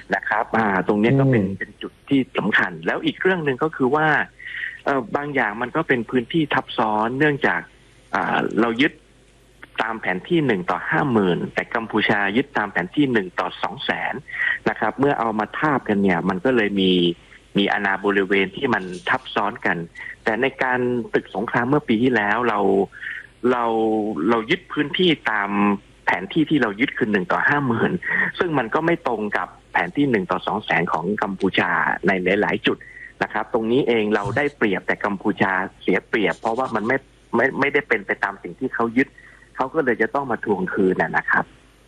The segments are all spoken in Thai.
นะครับตรงนี้ก็เป็นจุดที่สำคัญแล้วอีกเรื่องหนึ่งก็คือว่าบางอย่างมันก็เป็นพื้นที่ทับซ้อนเนื่องจากเรายึดตามแผนที่1:50,000แต่กัมพูชายึดตามแผนที่1:200,000นะครับเมื่อเอามาทาบกันเนี่ยมันก็เลยมีอาณาบริเวณที่มันทับซ้อนกันแต่ในการตึกสงครามเมื่อปีที่แล้วเรายึดพื้นที่ตามแผนที่ที่เรายึดคือ1:50,000ซึ่งมันก็ไม่ตรงกับแผนที่1:200,000ของกัมพูชาในหลายๆจุดนะครับตรงนี้เองเราได้เปรียบแต่กัมพูชาเสียเปรียบเพราะว่ามันไม่ได้เป็นไปตามสิ่งที่เขายึดเขาก็เลยจะต้องมาทวงคืนนะครับ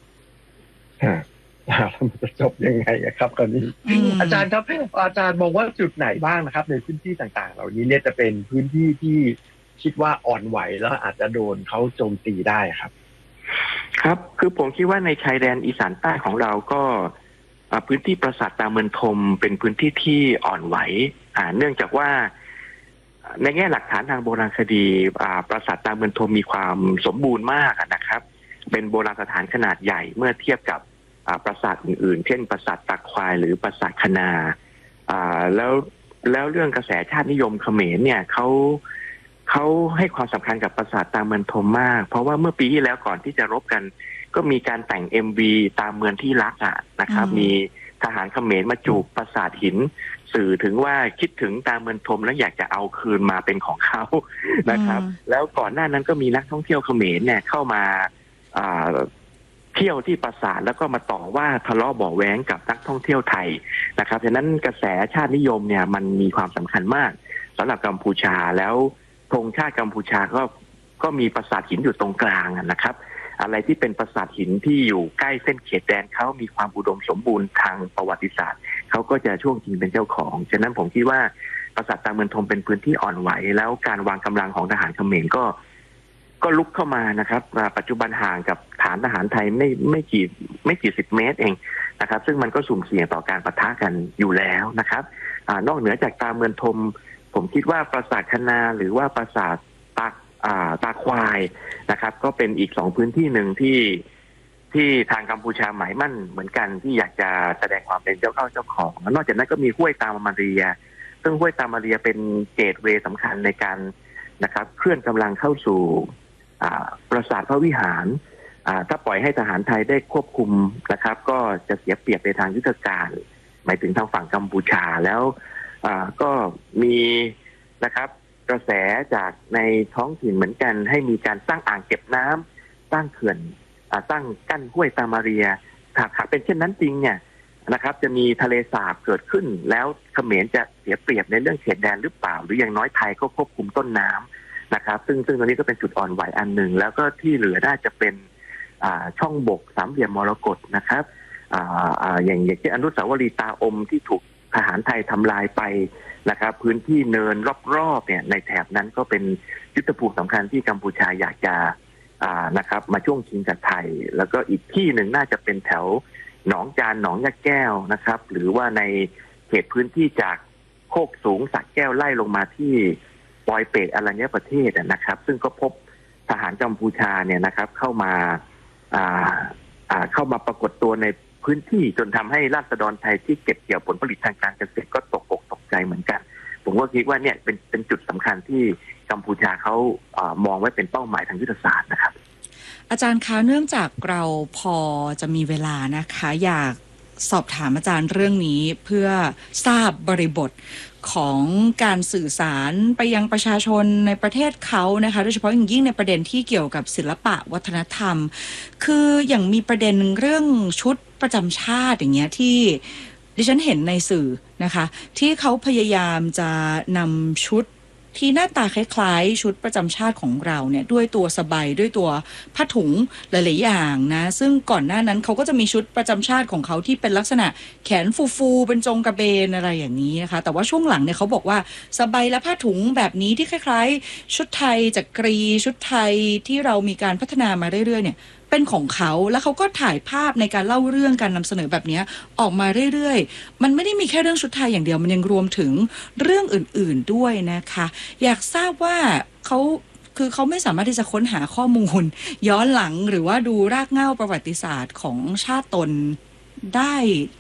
มันจะจบยังไงครับตอนนี้อาจารย์ครับอาจารย์มองว่าจุดไหนบ้างนะครับในพื้นที่ต่างๆเหล่านี้เนี่ยจะเป็นพื้นที่ที่คิดว่าอ่อนไหวแล้วอาจจะโดนเขาโจมตีได้ครับคือผมคิดว่าในชายแดนอีสานใต้ของเราก็พื้นที่ปราสาทตาเมืองธมเป็นพื้นที่ที่อ่อนไหวเนื่องจากว่าในแง่หลักฐานทางโบราณคดีปราสาทตาเมืองธมมีความสมบูรณ์มากนะครับเป็นโบราณสถานขนาดใหญ่เมื่อเทียบกับปราสาทอื่นๆเช่นปราสาทตาควายหรือปราสาทคะนาแล้วเรื่องกระแสชาตินิยมเขมรเนี่ยเขาให้ความสำคัญกับปราสาทตาเมืองธมมากเพราะว่าเมื่อปีที่แล้วก่อนที่จะรบกันก็มีการแต่ง MV ตามเมืองที่รักนะครับมีทหารเขมรมาจูบปราสาทหินสื่อถึงว่าคิดถึงตาเมืองธมแล้วอยากจะเอาคืนมาเป็นของเขานะครับแล้วก่อนหน้านั้นก็มีนักท่องเที่ยวเขมรเนี่ยเข้ามาเที่ยวที่ปราสาทแล้วก็มาต่อว่าทะเลาะเบาะแว้งกับนักท่องเที่ยวไทยนะครับฉะนั้นกระแสชาตินิยมเนี่ยมันมีความสำคัญมากสำหรับกัมพูชาแล้วธงชาติกัมพูชาก็มีปราสาทหินอยู่ตรงกลางนะครับอะไรที่เป็นปราสาทหินที่อยู่ใกล้เส้นเขตแดนเขามีความอุดมสมบูรณ์ทางประวัติศาสตร์เขาก็จะช่วงชิงเป็นเจ้าของฉะนั้นผมคิดว่าปราสาทตาเมืองธมเป็นพื้นที่อ่อนไหวแล้วการวางกำลังของทหารเขมรก็ลุกเข้ามานะครับปัจจุบันห่างกับฐานทหารไทยไม่กี่สิบเมตรเองนะครับซึ่งมันก็สุ่มเสี่ยงต่อการปะทะกันอยู่แล้วนะครับนอกเหนือจากตาเมืองธมผมคิดว่าปราสาทคะนาหรือว่าปราสาทตาควายนะครับก็เป็นอีก2พื้นที่หนึ่งที่ทางกัมพูชาหมายมั่นเหมือนกันที่อยากจะแสดงความเป็นเจ้าเข้าเจ้าของนอกจากนั้นก็มีห้วยตามาเรียซึ่งห้วยตามาเรียเป็นเกตเวย์สำคัญในการนะครับเคลื่อนกำลังเข้าสู่ปราสาทพระวิหารถ้าปล่อยให้ทหารไทยได้ควบคุมนะครับก็จะเสียเปรียบในทางยุทธการหมายถึงทางฝั่งกัมพูชาแล้วก็มีนะครับกระแสจากในท้องถิ่นเหมือนกันให้มีการสร้างอ่างเก็บน้ำสร้างเขื่อนสร้างกั้นห้วยตามาเรียหากเป็นเช่นนั้นจริงเนี่ยนะครับจะมีทะเลสาบเกิดขึ้นแล้วเขมรจะเสียเปรียบในเรื่องเขตแดนหรือเปล่าหรืออย่างน้อยไทยก็ควบคุมต้นน้ำนะครับซึ่งตรงนี้ก็เป็นจุดอ่อนไหวอันหนึ่งแล้วก็ที่เหลือน่าจะเป็นช่องบกสามเหลี่ยมมรกตนะครับอย่างเช่นอนุสาวรีย์ตาอมที่ถูกทหารไทยทำลายไปนะครับพื้นที่เนินรอบๆเนี่ยในแถบนั้นก็เป็นยุทธภูมิสำคัญที่กัมพูชาอยากจะนะครับมาช่วงชิงจากไทยแล้วก็อีกที่หนึ่งน่าจะเป็นแถวหนองจานหนองยะแก้วนะครับหรือว่าในเขตพื้นที่จากโคกสูงสักแก้วไล่ลงมาที่ปอยเปตอรัญญประเทศนะครับซึ่งก็พบทหารกัมพูชาเนี่ยนะครับเข้ามาปรากฏตัวในพื้นที่จนทำให้ราษฎรไทยที่เก็บเกี่ยวผลผลิตทางการเกษตรก็ตกอกตกใจเหมือนกันผมก็คิดว่าเนี่ยเป็นจุดสำคัญที่กัมพูชาเขามองไว้เป็นเป้าหมายทางยุทธศาสตร์นะครับอาจารย์คะเนื่องจากเราพอจะมีเวลานะคะอยากสอบถามอาจารย์เรื่องนี้เพื่อทราบบริบทของการสื่อสารไปยังประชาชนในประเทศเขานะคะโดยเฉพาะอย่างยิ่งในประเด็นที่เกี่ยวกับศิลปะวัฒนธรรมคืออย่างมีประเด็นเรื่องชุดประจำชาติอย่างเงี้ยที่ดิฉันเห็นในสื่อนะคะที่เขาพยายามจะนำชุดที่หน้าตาคล้ายๆชุดประจำชาติของเราเนี่ยด้วยตัวสบายด้วยตัวผ้าถุงหลายๆอย่างนะซึ่งก่อนหน้านั้นเขาก็จะมีชุดประจำชาติของเขาที่เป็นลักษณะแขนฟูๆเป็นจงกระเบนอะไรอย่างนี้นะคะแต่ว่าช่วงหลังเนี่ยเขาบอกว่าสบายและผ้าถุงแบบนี้ที่คล้ายๆชุดไทยจักรีชุดไทยที่เรามีการพัฒนามาเรื่อยๆเนี่ยเป็นของเขาแล้วเขาก็ถ่ายภาพในการเล่าเรื่องการนำเสนอแบบนี้ออกมาเรื่อยๆมันไม่ได้มีแค่เรื่องชุดไทยอย่างเดียวมันยังรวมถึงเรื่องอื่นๆด้วยนะคะอยากทราบว่าเขาไม่สามารถที่จะค้นหาข้อมูลย้อนหลังหรือว่าดูรากเหง้าประวัติศาสตร์ของชาติตนได้